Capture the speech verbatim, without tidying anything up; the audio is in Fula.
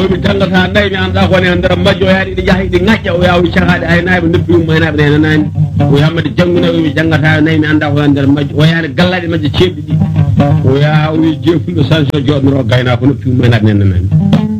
mi jangata nayi mi anda ko ne andara majjo yaadi di jahi di ngacca o yawi cagaade ay naabe noppi um maynabe ne nani o yamade janguna mi jangata nayi mi anda ko andara majjo o yaade gallade majjo cebbi di o yaa o jeefulo sanso jodnoro gayna ko noppi um maynabe ne nani